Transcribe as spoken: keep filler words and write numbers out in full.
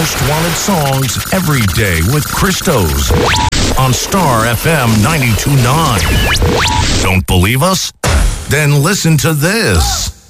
most wanted songs every day with Christos on Star F M ninety-two point nine. Don't believe us? Then listen to this.